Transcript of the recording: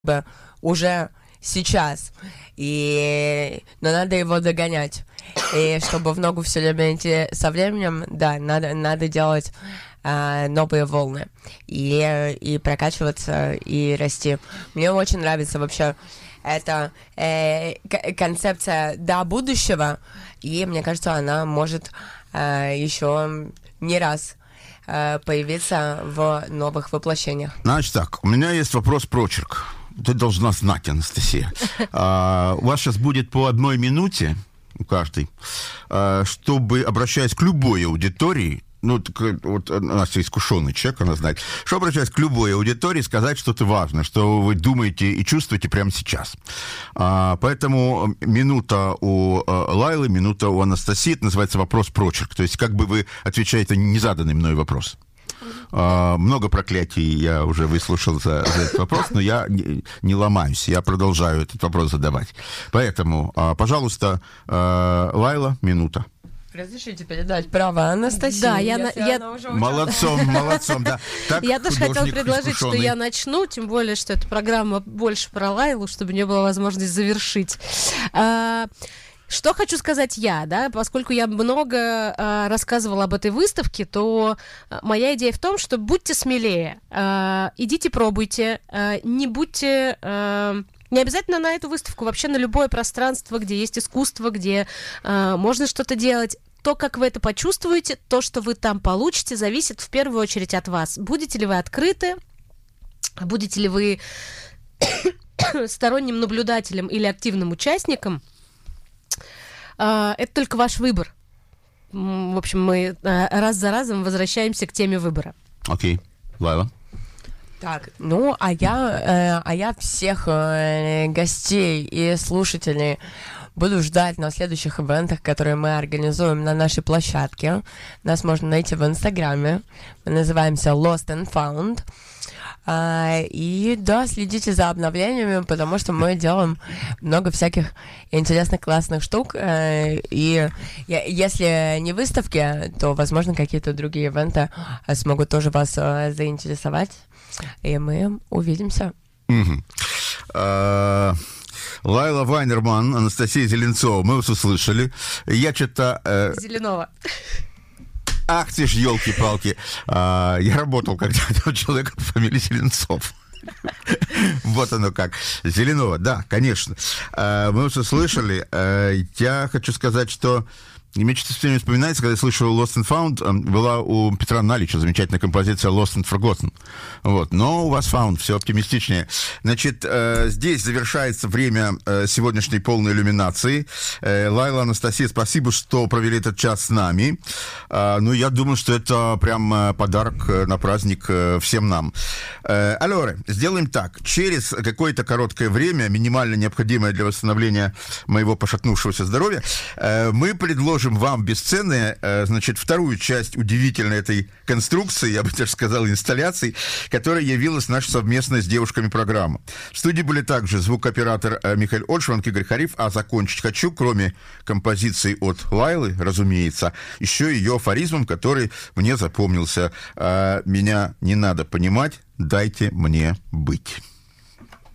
бы уже сейчас, но надо его догонять. И чтобы в ногу все время идти со временем, да, надо делать новые волны и прокачиваться, и расти. Мне очень нравится вообще эта концепция будущего, и мне кажется, она может еще не раз появиться в новых воплощениях. Значит так, у меня есть вопрос-прочерк. Ты должна знать, Анастасия. У вас сейчас будет по 1 минуте у каждой, чтобы, обращаясь к любой аудитории, вот Настя искушенный человек, она знает, что, обращаясь к любой аудитории, сказать что-то важное, что вы думаете и чувствуете прямо сейчас. Поэтому минута у Лайлы, минута у Анастасии, это называется вопрос-прочерк. То есть как бы вы отвечаете на незаданный мной вопрос. Много проклятий я уже выслушал за этот вопрос, но я не ломаюсь, я продолжаю этот вопрос задавать. Поэтому, пожалуйста, Лайла, минута. Разрешите передать право Анастасии. Да, я... Молодцом, да. Так, я тоже хотела предложить, что я начну, тем более, что эта программа больше про Лайлу, чтобы у нее была возможность завершить. Что хочу сказать я, да, поскольку я много рассказывала об этой выставке, то моя идея в том, что будьте смелее, идите пробуйте, не будьте... Не обязательно на эту выставку, вообще на любое пространство, где есть искусство, где можно что-то делать. То, как вы это почувствуете, то, что вы там получите, зависит в первую очередь от вас. Будете ли вы открыты, будете ли вы сторонним наблюдателем или активным участником, это только ваш выбор. В общем, мы раз за разом возвращаемся к теме выбора. Окей. Лайла? Так, а я всех гостей и слушателей буду ждать на следующих ивентах, которые мы организуем на нашей площадке. Нас можно найти в Инстаграме. Мы называемся Lost and Found. И да, следите за обновлениями, потому что мы делаем много всяких интересных, классных штук. И если не выставки, то, возможно, какие-то другие ивенты смогут тоже вас заинтересовать. И мы увидимся. Лайла Вайнерман, Анастасия Зеленцова, мы вас услышали. Я что-то... Зеленова. Ах ты ж, елки-палки. Я работал когда-то у человека по фамилии Зеленцов. Вот оно как. Зеленова, да, конечно. Мы уже слышали. Я хочу сказать, что мне что-то вспоминается, когда я слышал Lost and Found, была у Петра Налича замечательная композиция Lost and Forgotten. Вот. Но у вас Found, все оптимистичнее. Значит, здесь завершается время сегодняшней полной иллюминации. Лайла, Анастасия, спасибо, что провели этот час с нами. Я думаю, что это прям подарок на праздник всем нам. Алло, сделаем так. Через какое-то короткое время, минимально необходимое для восстановления моего пошатнувшегося здоровья, мы предложим вам бесценные, вторую часть удивительной этой конструкции, я бы даже сказал, инсталляции, которая явилась наша совместная с девушками программа. В студии были также звукооператор Михаил Ольшванг, Игорь Хариф, а закончить хочу, кроме композиции от Лайлы, разумеется, еще ее афоризмом, который мне запомнился. Меня не надо понимать, дайте мне быть.